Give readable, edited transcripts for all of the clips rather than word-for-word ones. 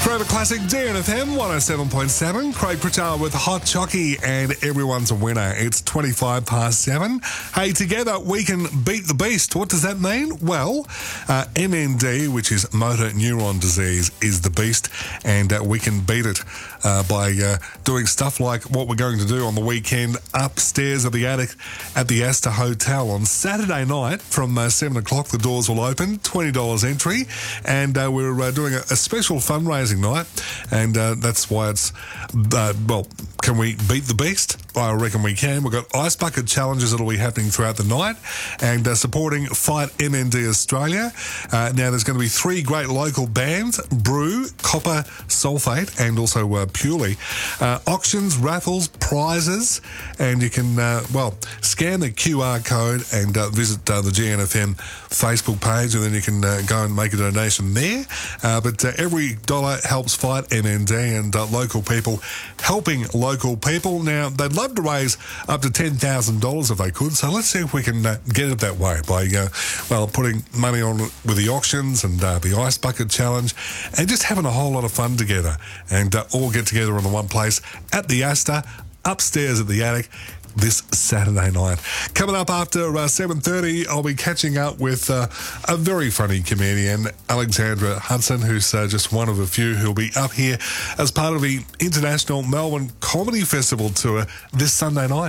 Forever Classic DNFM 107.7. Craig Pritchard with Hot Chocky and everyone's a winner. It's 25 past 7. Hey, together we can beat the beast. What does that mean? Well, MND, which is motor neuron disease, is the beast, and we can beat it by doing stuff like what we're going to do on the weekend upstairs at the attic at the Astor Hotel on Saturday night from 7 o'clock. The doors will open, $20 entry, and we're doing a special fundraising night, and that's why it's, can we beat the beast? I reckon we can. We've got ice bucket challenges that'll be happening throughout the night, and supporting Fight MND Australia. Now, there's going to be 3 great local bands, Brew, Copper Sulphate, and also Purely. Auctions, raffles, prizes, and you can, scan the QR code and visit the GNFM Facebook page, and then you can go and make a donation there. But every dollar helps Fight MND and local people helping local people. Now, they'd love to raise up to $10,000 if they could, so let's see if we can get it that way by, putting money on with the auctions and the Ice Bucket Challenge and just having a whole lot of fun together and all get together in the one place at the Astor, upstairs at the attic, this Saturday night. Coming up after 7:30, I'll be catching up with a very funny comedian, Alexandra Hudson, who's just one of a few who'll be up here as part of the International Melbourne Comedy Festival tour this Sunday night.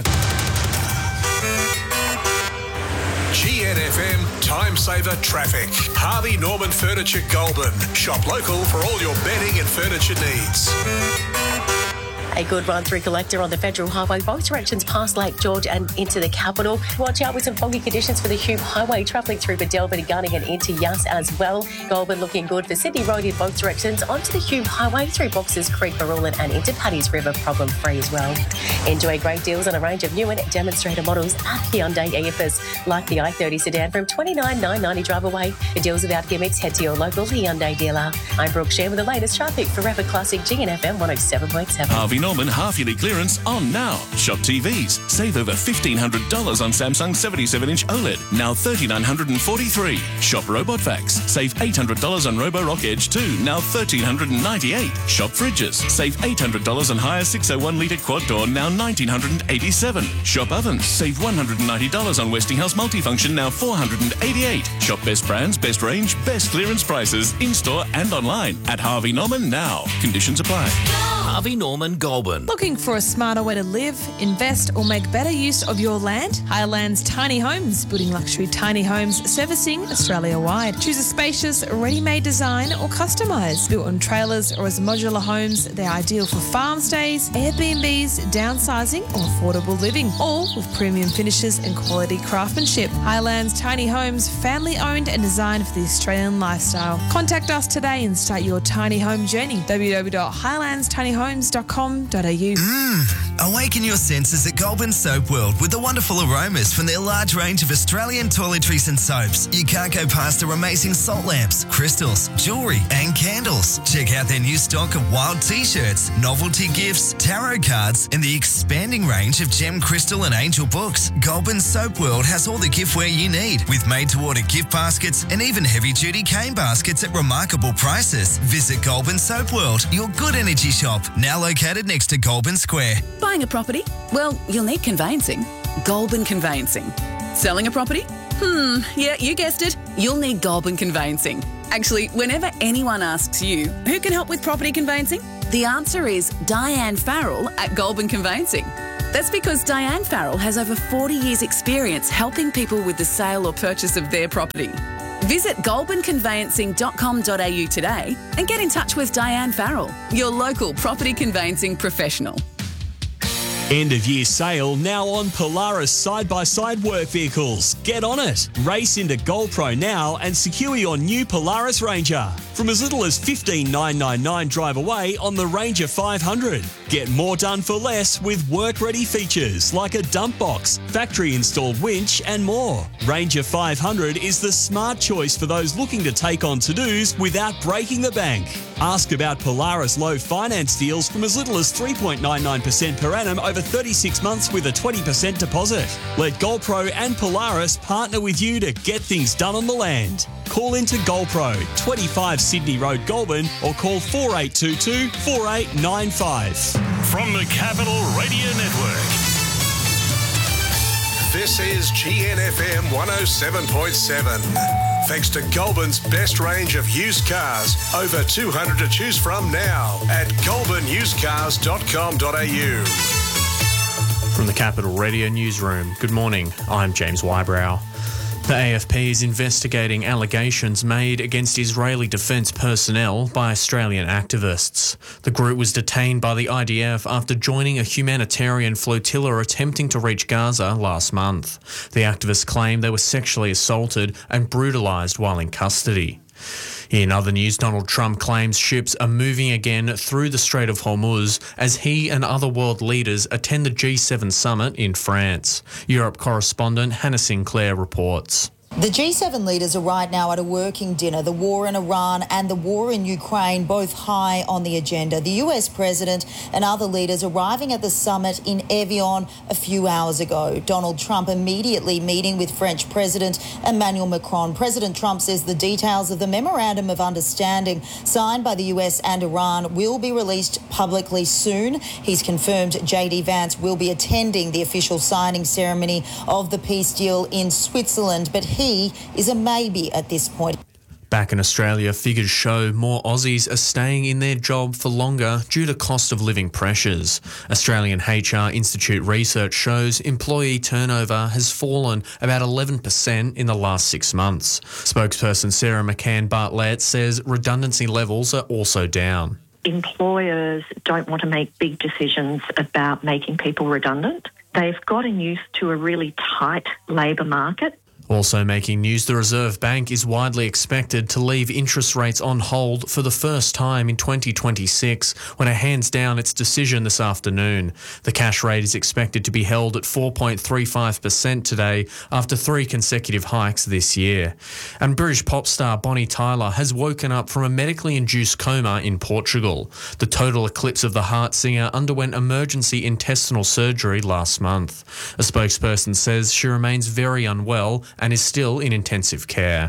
GNFM Time Saver Traffic. Harvey Norman Furniture Goulburn. Shop local for all your bedding and furniture needs. A good run-through collector on the Federal Highway, both directions past Lake George and into the capital. Watch out with some foggy conditions for the Hume Highway, travelling through Bedell, Gunning and into Yass as well. Goulburn looking good for Sydney Road in both directions, onto the Hume Highway through Boxers Creek, Baroolan and into Paddy's River, problem-free as well. Enjoy great deals on a range of new and demonstrator models at Hyundai EFS, like the i30 sedan from $29,990 drive away. For deals without gimmicks, head to your local Hyundai dealer. I'm Brooke Share with the latest traffic. Forever Classic GNFM 107.7. Harvey Norman half-yearly clearance on now. Shop TVs. Save over $1,500 on Samsung 77-inch OLED, now $3,943. Shop Robot Vacs. Save $800 on Roborock Edge 2, now $1,398. Shop fridges. Save $800 on Haier 601-litre quad door, now $1,987. Shop ovens. Save $190 on Westinghouse multifunction, now $488. Shop best brands, best range, best clearance prices in-store and online at Harvey Norman now. Conditions apply. Harvey Norman Goulburn. Looking for a smarter way to live, invest or make better use of your land? Highlands Tiny Homes, building luxury tiny homes, servicing Australia-wide. Choose a spacious, ready-made design or customise. Built on trailers or as modular homes, they're ideal for farm stays, Airbnbs, downsizing or affordable living, all with premium finishes and quality craftsmanship. Highlands Tiny Homes, family-owned and designed for the Australian lifestyle. Contact us today and start your tiny home journey. www.highlandstinyhomes.com.au. Awaken your senses at Goulburn Soap World with the wonderful aromas from their large range of Australian toiletries and soaps. You can't go past their amazing salt lamps, crystals, jewellery and candles. Check out their new stock of wild t-shirts, novelty gifts, tarot cards and the expanding range of gem, crystal and angel books. Goulburn Soap World has all the giftware you need with made-to-order gift baskets and even heavy-duty cane baskets at remarkable prices. Visit Goulburn Soap World, your good energy shop, now located next to Goulburn Square. Buying a property? Well, you'll need conveyancing. Goulburn Conveyancing. Selling a property? Yeah, you guessed it. You'll need Goulburn Conveyancing. Actually, whenever anyone asks you, who can help with property conveyancing? The answer is Diane Farrell at Goulburn Conveyancing. That's because Diane Farrell has over 40 years' experience helping people with the sale or purchase of their property. Visit goulburnconveyancing.com.au today and get in touch with Diane Farrell, your local property conveyancing professional. End of year sale now on Polaris side-by-side work vehicles. Get on it. Race into GoldPro now and secure your new Polaris Ranger from as little as $15,999 drive away on the Ranger 500. Get more done for less with work-ready features like a dump box, factory-installed winch and more. Ranger 500 is the smart choice for those looking to take on to-dos without breaking the bank. Ask about Polaris low finance deals from as little as 3.99% per annum over 36 months with a 20% deposit. Let GoldPro and Polaris partner with you to get things done on the land. Call into GoldPro, 25 Sydney Road, Goulburn, or call 4822 4895. From the Capital Radio Network, this is GNFM 107.7. Thanks to Goulburn's best range of used cars, over 200 to choose from now at goulburnusedcars.com.au. From the Capital Radio Newsroom, good morning, I'm James Wybrow. The AFP is investigating allegations made against Israeli defence personnel by Australian activists. The group was detained by the IDF after joining a humanitarian flotilla attempting to reach Gaza last month. The activists claim they were sexually assaulted and brutalised while in custody. In other news, Donald Trump claims ships are moving again through the Strait of Hormuz as he and other world leaders attend the G7 summit in France. Europe correspondent Hannah Sinclair reports. The G7 leaders are right now at a working dinner. The war in Iran and the war in Ukraine both high on the agenda. The US president and other leaders arriving at the summit in Evian a few hours ago. Donald Trump immediately meeting with French President Emmanuel Macron. President Trump says the details of the memorandum of understanding signed by the US and Iran will be released publicly soon. He's confirmed JD Vance will be attending the official signing ceremony of the peace deal in Switzerland, but he is a maybe at this point. Back in Australia, figures show more Aussies are staying in their job for longer due to cost of living pressures. Australian HR Institute research shows employee turnover has fallen about 11% in the last 6 months. Spokesperson Sarah McCann Bartlett says redundancy levels are also down. Employers don't want to make big decisions about making people redundant. They've gotten used to a really tight labour market. Also making news, the Reserve Bank is widely expected to leave interest rates on hold for the first time in 2026 when it hands down its decision this afternoon. The cash rate is expected to be held at 4.35% today after 3 consecutive hikes this year. And British pop star Bonnie Tyler has woken up from a medically induced coma in Portugal. The total eclipse of the heart singer underwent emergency intestinal surgery last month. A spokesperson says she remains very unwell and is still in intensive care.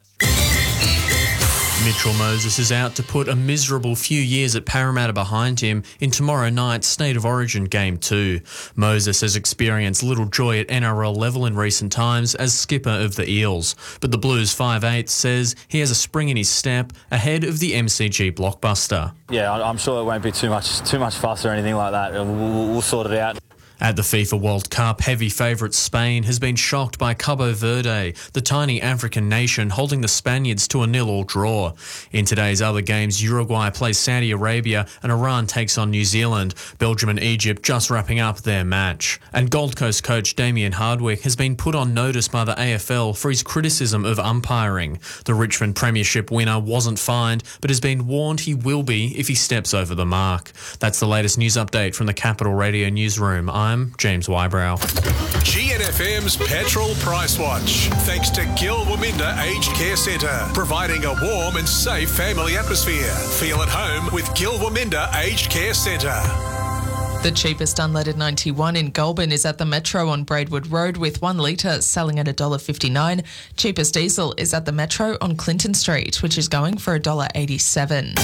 Mitchell Moses is out to put a miserable few years at Parramatta behind him in tomorrow night's State of Origin Game 2. Moses has experienced little joy at NRL level in recent times as skipper of the Eels, but the Blues 5'8" says he has a spring in his step ahead of the MCG blockbuster. Yeah, I'm sure it won't be too much fuss or anything like that. We'll sort it out. At the FIFA World Cup, heavy favourite Spain has been shocked by Cabo Verde, the tiny African nation holding the Spaniards to a 0-0 draw. In today's other games, Uruguay plays Saudi Arabia and Iran takes on New Zealand. Belgium and Egypt just wrapping up their match. And Gold Coast coach Damien Hardwick has been put on notice by the AFL for his criticism of umpiring. The Richmond Premiership winner wasn't fined, but has been warned he will be if he steps over the mark. That's the latest news update from the Capital Radio Newsroom. I'm James Wybrow. GNFM's Petrol Price Watch. Thanks to Gil Waminda Aged Care Centre, providing a warm and safe family atmosphere. Feel at home with Gil Waminda Aged Care Centre. The cheapest unleaded 91 in Goulburn is at the Metro on Braidwood Road with 1 litre selling at $1.59. Cheapest diesel is at the Metro on Clinton Street, which is going for $1.87.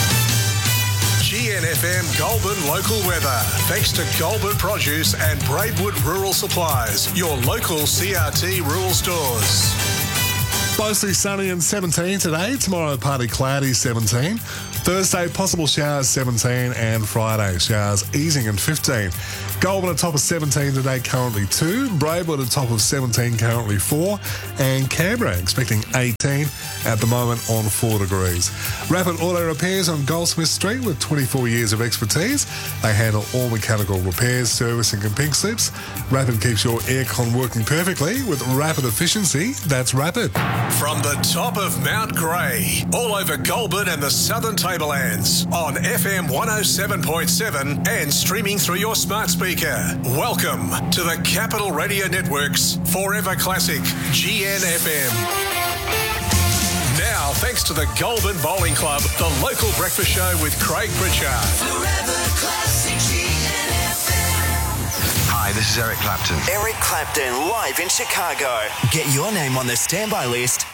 GNFM Goulburn local weather. Thanks to Goulburn Produce and Braidwood Rural Supplies, your local CRT rural stores. Mostly sunny and 17 today. Tomorrow, partly cloudy, 17. Thursday, possible showers, 17. And Friday, showers easing and 15. Goulburn at top of 17 today, currently 2. Braidwood at top of 17, currently 4. And Canberra expecting 18 at the moment on 4 degrees. Rapid Auto Repairs on Goldsmith Street with 24 years of expertise. They handle all mechanical repairs, servicing and pink slips. Rapid keeps your aircon working perfectly with rapid efficiency. That's Rapid. From the top of Mount Grey, all over Goulburn and the Southern Tablelands, on FM 107.7 and streaming through your smart speaker. Welcome to the Capital Radio Network's Forever Classic, GNFM. Now, thanks thanks to the Goulburn Bowling Club, the local breakfast show with Craig Pritchard. Forever Classic GNFM. Hi, this is Eric Clapton. Eric Clapton live in Chicago. Get your name on the standby list